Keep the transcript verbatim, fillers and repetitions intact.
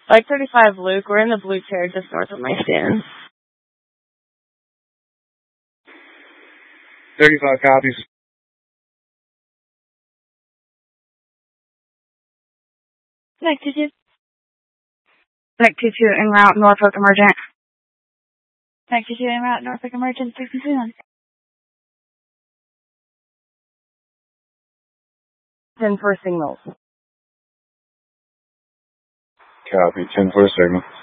Like thirty-five, Luke. We're in the blue chair just north of my stand. thirty-five copies. Nick two two. Nick two two en route, Norfolk Emergent. Nick two two en route, Norfolk Emergent, three two one. ten four signals. Copy, ten four signal.